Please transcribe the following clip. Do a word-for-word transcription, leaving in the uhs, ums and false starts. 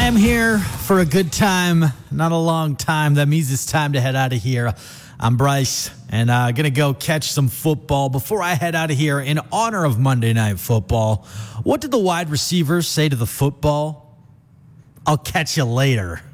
I'm here for a good time, not a long time. That means it's time to head out of here. I'm Bryce, and I'm uh, going to go catch some football. Before I head out of here, in honor of Monday Night Football, what did the wide receivers say to the football? I'll catch you later.